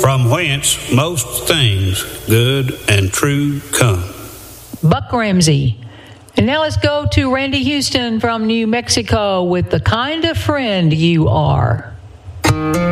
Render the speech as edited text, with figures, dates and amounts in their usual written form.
from whence most things good and true come. Buck Ramsey. And now let's go to Randy Houston from New Mexico with The Kind of Friend You Are.